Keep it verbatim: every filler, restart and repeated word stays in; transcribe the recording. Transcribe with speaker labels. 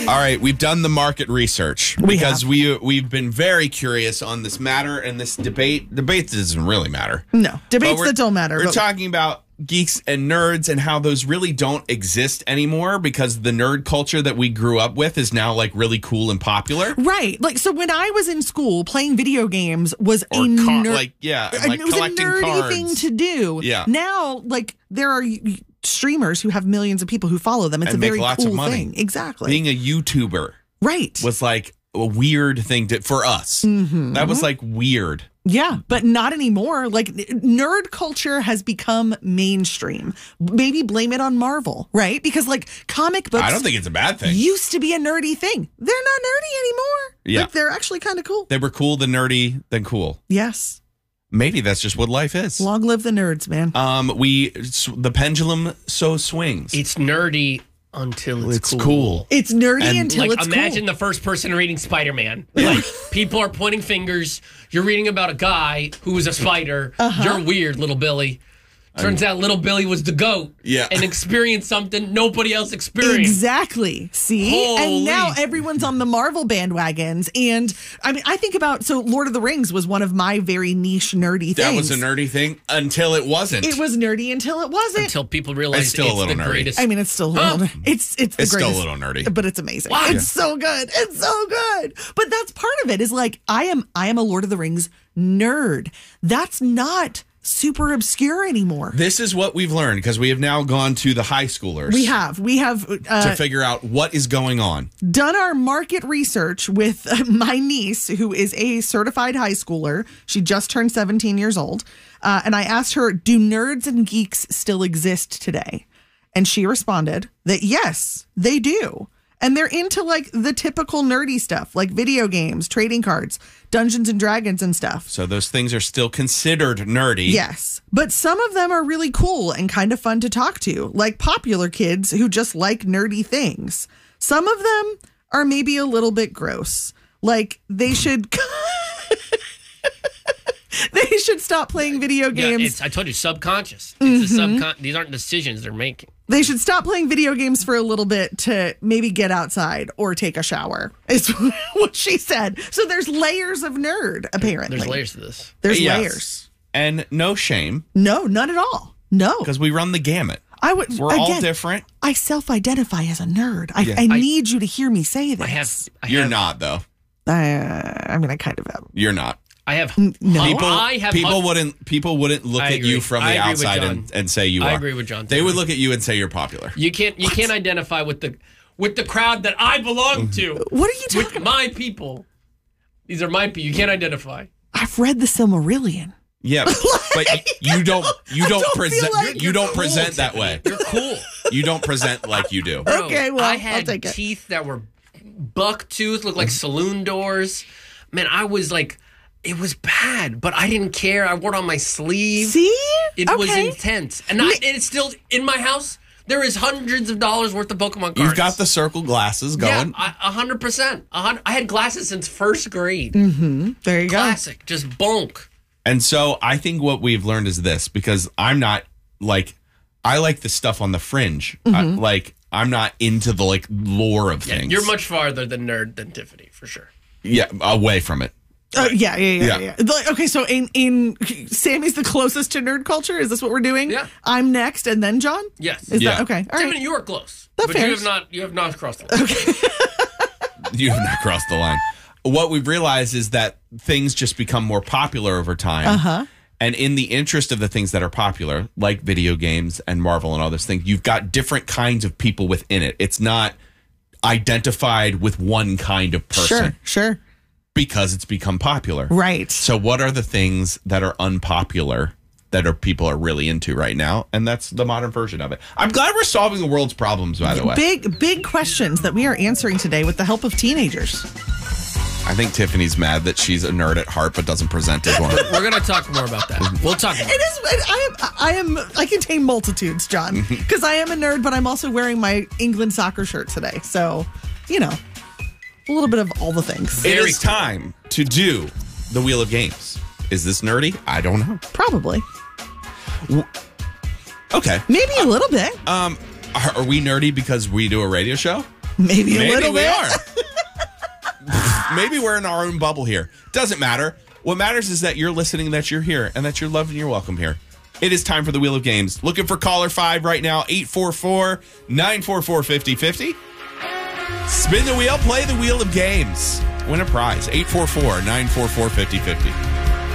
Speaker 1: All right, we've done the market research
Speaker 2: We
Speaker 1: because
Speaker 2: have.
Speaker 1: we we've been very curious on this matter and this debate. Debate doesn't really matter.
Speaker 2: No,
Speaker 1: But
Speaker 2: debates
Speaker 1: we're-
Speaker 2: that don't matter.
Speaker 1: We're
Speaker 2: but-
Speaker 1: talking about geeks and nerds and how those really don't exist anymore because the nerd culture that we grew up with is now like really cool and popular.
Speaker 2: Right. Like, so when I was in school, playing video games was
Speaker 1: Or
Speaker 2: a
Speaker 1: car-
Speaker 2: ner-
Speaker 1: like yeah, and, like
Speaker 2: it was a
Speaker 1: collecting
Speaker 2: nerdy
Speaker 1: cards.
Speaker 2: thing to do.
Speaker 1: Yeah.
Speaker 2: Now, like, there are streamers who have millions of people who follow them. It's
Speaker 1: And
Speaker 2: a
Speaker 1: make
Speaker 2: very
Speaker 1: lots of
Speaker 2: cool
Speaker 1: money.
Speaker 2: thing. Exactly.
Speaker 1: Being a YouTuber
Speaker 2: right.
Speaker 1: was like a weird thing to, for us.
Speaker 2: Mm-hmm.
Speaker 1: That was like weird.
Speaker 2: Yeah, but not anymore. Like, nerd culture has become mainstream. Maybe blame it on Marvel, right? Because, like, comic books
Speaker 1: I don't think it's a bad thing.
Speaker 2: used to be a nerdy thing. They're not nerdy anymore.
Speaker 1: Yeah.
Speaker 2: Like, they're actually kind of cool.
Speaker 1: They were cool, the nerdy, then cool.
Speaker 2: Yes.
Speaker 1: Maybe that's just what life is.
Speaker 2: Long live the nerds, man.
Speaker 1: Um, we the pendulum so swings.
Speaker 3: It's nerdy until it's,
Speaker 1: It's
Speaker 3: cool.
Speaker 1: cool.
Speaker 2: It's nerdy
Speaker 1: And,
Speaker 2: until
Speaker 3: Like,
Speaker 2: it's
Speaker 3: imagine
Speaker 2: cool.
Speaker 3: the first person reading Spider-Man. Like, people are pointing fingers. You're reading about a guy who was a spider.
Speaker 2: Uh-huh.
Speaker 3: You're weird, little Billy. Turns out little Billy was the goat.
Speaker 1: Yeah.
Speaker 3: And experienced something nobody else experienced.
Speaker 2: Exactly. See?
Speaker 3: Holy.
Speaker 2: And now everyone's on the Marvel bandwagons. And I mean, I think about, so Lord of the Rings was one of my very niche nerdy things.
Speaker 1: That was a nerdy thing until it wasn't.
Speaker 2: It was nerdy until it wasn't.
Speaker 3: Until people realized
Speaker 1: It's still a
Speaker 3: it's
Speaker 1: little
Speaker 3: the
Speaker 1: nerdy.
Speaker 3: greatest.
Speaker 2: I mean, it's still a little,
Speaker 3: Huh?
Speaker 2: it's, it's the
Speaker 1: It's still a
Speaker 2: greatest.
Speaker 1: little nerdy.
Speaker 2: But it's amazing.
Speaker 3: What?
Speaker 2: It's so good. It's so good. But that's part of it is like, I am, I am a Lord of the Rings nerd. That's not super obscure anymore.
Speaker 1: This is what we've learned because we have now gone to the high schoolers.
Speaker 2: We have, we have, uh,
Speaker 1: to figure out what is going on.
Speaker 2: done our market research with uh, my niece, who is a certified high schooler. She just turned seventeen years old. Uh, and I asked her, do nerds and geeks still exist today? And she responded that yes, they do. And they're into like the typical nerdy stuff, like video games, trading cards, Dungeons and Dragons and stuff.
Speaker 1: So those things are still considered nerdy.
Speaker 2: Yes. But some of them are really cool and kind of fun to talk to, like popular kids who just like nerdy things. Some of them are maybe a little bit gross. Like they should they should stop playing video
Speaker 3: Yeah,
Speaker 2: games.
Speaker 3: it's, I told you, subconscious. It's a subcon- These aren't decisions they're making.
Speaker 2: They should stop playing video games for a little bit to maybe get outside or take a shower, is what she said. So there's layers of nerd, apparently.
Speaker 3: There's layers to this.
Speaker 2: There's
Speaker 1: Yes.
Speaker 2: layers.
Speaker 1: And no shame
Speaker 2: No, none at all. No.
Speaker 1: because we run the gamut.
Speaker 2: I would,
Speaker 1: We're all
Speaker 2: again,
Speaker 1: different.
Speaker 2: I self-identify as a nerd. I,
Speaker 1: Yeah.
Speaker 2: I
Speaker 3: I-
Speaker 2: need you to hear me say this.
Speaker 3: I have. I
Speaker 1: You're
Speaker 3: have,
Speaker 1: not, though.
Speaker 2: Uh, I mean, I kind of am.
Speaker 1: You're not.
Speaker 3: I have.
Speaker 2: no.
Speaker 1: People,
Speaker 3: I have.
Speaker 1: people
Speaker 3: hun-
Speaker 1: wouldn't. People wouldn't look
Speaker 3: I
Speaker 1: at you
Speaker 3: agree.
Speaker 1: from
Speaker 3: I
Speaker 1: the
Speaker 3: agree with
Speaker 1: outside
Speaker 3: John.
Speaker 1: and, and say you
Speaker 3: I
Speaker 1: are.
Speaker 3: agree with John,
Speaker 1: They
Speaker 3: too.
Speaker 1: would look at you and say you're popular.
Speaker 3: You can't. You can't identify with the with the crowd that I belong to.
Speaker 2: What are you talking
Speaker 3: With my people. These are my people. You can't identify.
Speaker 2: I've read the Silmarillion.
Speaker 1: Yeah, but you don't. You don't,
Speaker 2: don't feel
Speaker 1: present.
Speaker 2: like
Speaker 1: you
Speaker 2: you're
Speaker 1: don't
Speaker 3: cool,
Speaker 1: present that way.
Speaker 3: You're cool.
Speaker 1: You don't present like you do.
Speaker 3: Bro,
Speaker 2: Okay, well,
Speaker 3: I
Speaker 2: I'll
Speaker 3: had
Speaker 2: take it.
Speaker 3: teeth that were buck tooth, looked like saloon doors. Man, I was like, it was bad, but I didn't care. I wore it on my sleeve.
Speaker 2: See?
Speaker 3: It
Speaker 2: okay.
Speaker 3: was intense, and I, and it's still in my house. There is hundreds of dollars worth of Pokemon cards.
Speaker 1: You've got the circle glasses going.
Speaker 3: Yeah, a hundred percent. A hundred. I had glasses since first grade.
Speaker 2: Mm-hmm. There you go.
Speaker 3: Classic, just bonk.
Speaker 1: And so I think what we've learned is this, because I'm not like, I like the stuff on the fringe. I,
Speaker 2: Mm-hmm.
Speaker 1: like, I'm not into the like lore of
Speaker 3: Yeah,
Speaker 1: things.
Speaker 3: you're much farther than nerd than Tiffany for sure.
Speaker 1: yeah, away from it.
Speaker 2: Uh, yeah, yeah, yeah,
Speaker 1: Yeah.
Speaker 2: yeah. Like, okay, so in, in Sammy's the closest to nerd culture. Is this what we're doing?
Speaker 3: Yeah.
Speaker 2: I'm next, and then John?
Speaker 3: Yes.
Speaker 2: Is
Speaker 1: Yeah.
Speaker 2: that okay? All
Speaker 3: Tiffany,
Speaker 2: right.
Speaker 3: you are close,
Speaker 2: That
Speaker 3: but you
Speaker 2: fairs.
Speaker 3: have not. You have not crossed the line.
Speaker 1: You have not crossed the line. What we've realized is that things just become more popular over time.
Speaker 2: Uh-huh.
Speaker 1: And in the interest of the things that are popular, like video games and Marvel and all those things, you've got different kinds of people within it. It's not identified with one kind of person
Speaker 2: Sure, sure.
Speaker 1: because it's become popular.
Speaker 2: Right.
Speaker 1: So what are the things that are unpopular that are people are really into right now? And that's the modern version of it. I'm glad we're solving the world's problems, by the way.
Speaker 2: Big, big questions that we are answering today with the help of teenagers.
Speaker 1: I think Tiffany's mad that she's a nerd at heart but doesn't present as one.
Speaker 3: We're gonna talk more about that. We'll talk. More.
Speaker 2: It is. I am. I am. I contain multitudes, John, because I am a nerd, but I'm also wearing my England soccer shirt today. So, you know, a little bit of all the things.
Speaker 1: It
Speaker 3: Very
Speaker 1: is time to do the Wheel of Games. Is this nerdy? I don't know.
Speaker 2: Probably,
Speaker 1: Okay.
Speaker 2: maybe a little bit.
Speaker 1: Um, are, are we nerdy because we do a radio show?
Speaker 2: Maybe a
Speaker 1: Maybe
Speaker 2: little
Speaker 1: we
Speaker 2: bit.
Speaker 1: are. Maybe we're in our own bubble here. Doesn't matter. What matters is that you're listening, that you're here, and that you're loved and you're welcome here. It is time for the Wheel of Games. Looking for caller five right now, eight four four, nine four four, five oh five oh. Spin the wheel, play the Wheel of Games. Win a prize, eight four four, nine four four, five oh five oh.